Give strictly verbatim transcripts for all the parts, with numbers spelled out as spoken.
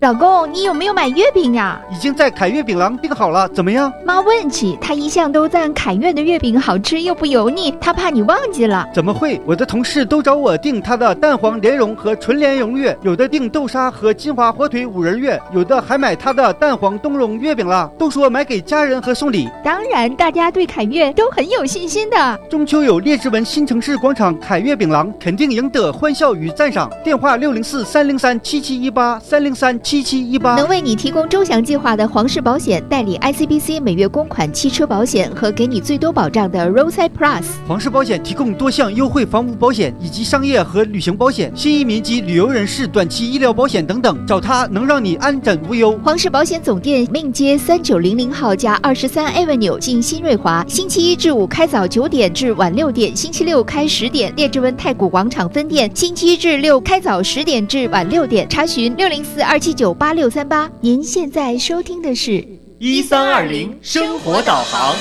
老公，你有没有买月饼呀？ 已经在凯悦饼廊订好了，怎么样？ 妈问起，她一向都赞凯悦的月饼好吃又不油腻，她怕你忘记了。 怎么会？我的同事都找我订他的蛋黄莲蓉和纯莲蓉月，有的订豆沙和金华火腿五仁月，有的还买他的蛋黄冬蓉月饼了，都说买给家人和送礼。 当然，大家对凯悦都很有信心的。 中秋有列治文新城市广场凯悦饼廊，肯定赢得欢笑与赞赏。电话六零四三零三七七一八三零三七七一八。 能为你提供周详计划的皇室保险，代理 I C B C 每月公款汽车保险和给你最多保障的 Roadside Plus。 皇室保险提供多项优惠房屋保险以及商业和旅行保险、新移民及旅游人士短期医疗保险等等，找他能让你安枕无忧。 皇室保险总店命街三九零零号加二十三 Avenue 近新瑞华，星期一至五开早九点至晚六点，星期六开十点。列治文太古广场分店星期一至六开早十点至晚六点，查询六零四二七九八六三八。您现在收听的是一三二零生活导航。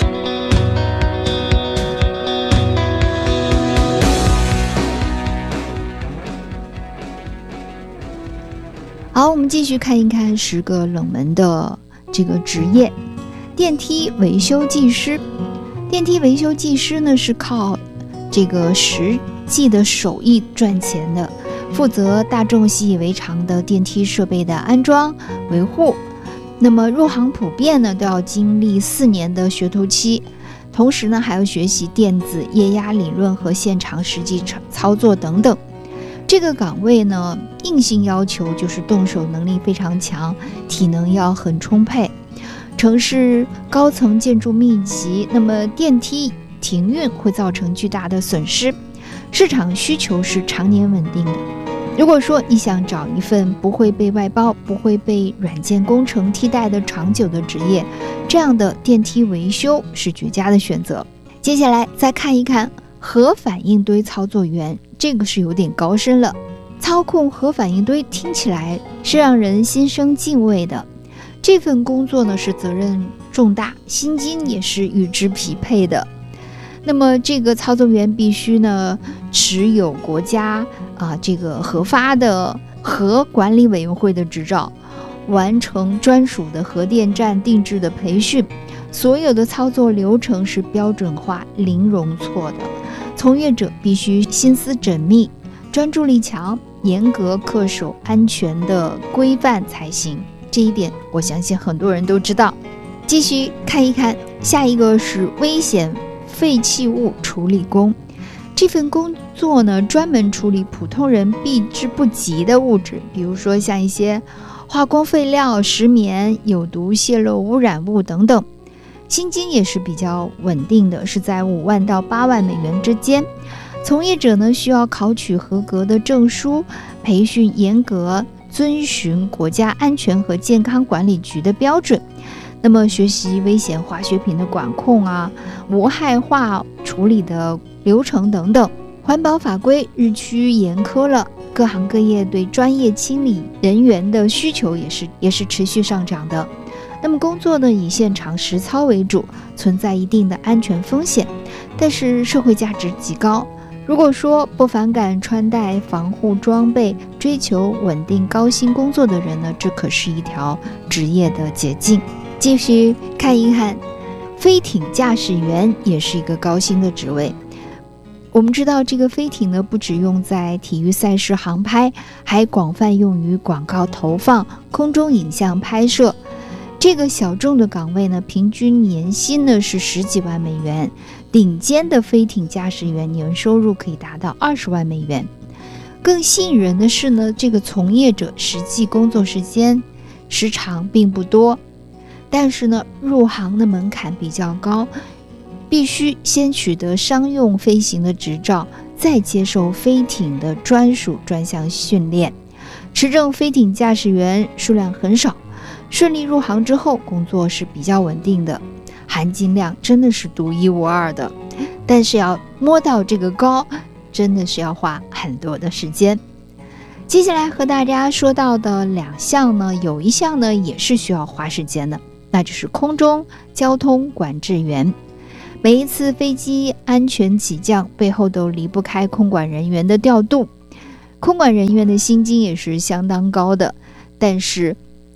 好，我们继续看一看十个冷门的这个职业。电梯维修技师，电梯维修技师呢是靠这个实际的手艺赚钱的，负责大众习以为常的电梯设备的安装维护。那么入行普遍呢都要经历四年的学徒期，同时呢还要学习电子液压理论和现场实际操作等等。这个岗位呢硬性要求就是动手能力非常强，体能要很充沛。城市高层建筑密集，那么电梯停运会造成巨大的损失，市场需求是常年稳定的。如果说你想找一份不会被外包、不会被软件工程替代的长久的职业，这样的电梯维修是绝佳的选择。接下来再看一看核反应堆操作员，这个是有点高深了。操控核反应堆听起来是让人心生敬畏的，这份工作呢是责任重大，薪金也是与之匹配的。那么这个操作员必须呢持有国家啊这个核发的核管理委员会的执照，完成专属的核电站定制的培训，所有的操作流程是标准化、零容错的。从业者必须心思缜密、专注力强，严格恪守安全的规范才行。这一点我相信很多人都知道。继续看一看，下一个是危险废弃物处理工。这份工作呢，专门处理普通人避之不及的物质，比如说像一些化工废料、石棉、有毒泄漏污染物等等。薪金也是比较稳定的，是在五万到八万美元之间。从业者呢，需要考取合格的证书，培训严格遵循国家安全和健康管理局的标准。那么学习危险化学品的管控啊，无害化处理的流程等等。环保法规日趋严苛了，各行各业对专业清理人员的需求也是也是持续上涨的。那么工作呢以现场实操为主，存在一定的安全风险，但是社会价值极高。如果说不反感穿戴防护装备，追求稳定高薪工作的人呢，这可是一条职业的捷径。继续看一看，飞艇驾驶员也是一个高薪的职位。我们知道这个飞艇呢，不只用在体育赛事航拍，还广泛用于广告投放、空中影像拍摄。这个小众的岗位呢，平均年薪呢是十几万美元，顶尖的飞艇驾驶员年收入可以达到二十万美元。更吸引人的是呢，这个从业者实际工作时间时长并不多，但是呢，入行的门槛比较高，必须先取得商用飞行的执照，再接受飞艇的专属专项训练。持证飞艇驾驶员数量很少，顺利入行之后，工作是比较稳定的，含金量真的是独一无二的。但是要摸到这个高，真的是要花很多的时间。接下来和大家说到的两项呢，有一项呢也是需要花时间的，那就是空中交通管制员。每一次飞机安全起降，背后都离不开空管人员的调度。空管人员的薪金也是相当高的，但是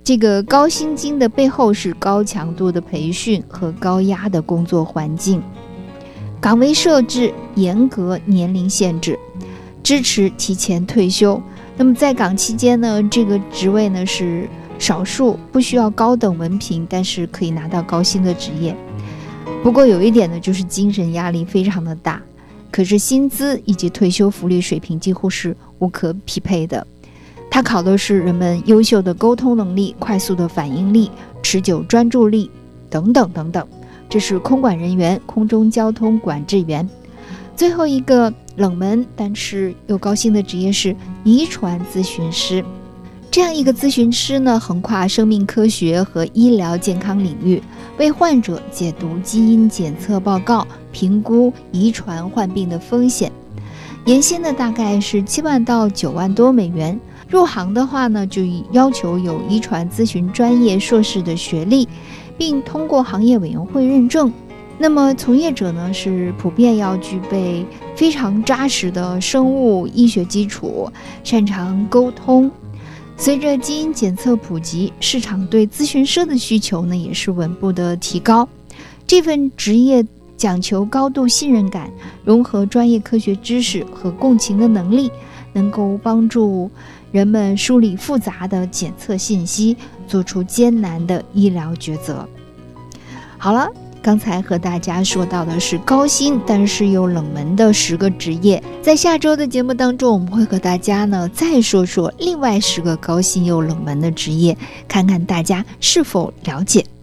这个高薪金的背后是高强度的培训和高压的工作环境。岗位设置严格年龄限制，支持提前退休。那么在岗期间呢，这个职位呢是少数不需要高等文凭，但是可以拿到高薪的职业。不过有一点呢，就是精神压力非常的大，可是薪资以及退休福利水平几乎是无可匹配的。它考的是人们优秀的沟通能力、快速的反应力、持久专注力等等等等。这是空管人员、空中交通管制员。最后一个冷门但是又高薪的职业是遗传咨询师。这样一个咨询师呢，横跨生命科学和医疗健康领域，为患者解读基因检测报告，评估遗传患病的风险。年薪呢大概是七万到九万多美元。入行的话呢，就要求有遗传咨询专业硕士的学历，并通过行业委员会认证。那么从业者呢是普遍要具备非常扎实的生物医学基础，擅长沟通。随着基因检测普及，市场对咨询师的需求呢也是稳步的提高。这份职业讲求高度信任感，融合专业科学知识和共情的能力，能够帮助人们梳理复杂的检测信息，做出艰难的医疗抉择。好了，刚才和大家说到的是高薪但是又冷门的十个职业，在下周的节目当中，我们会和大家呢再说说另外十个高薪又冷门的职业，看看大家是否了解。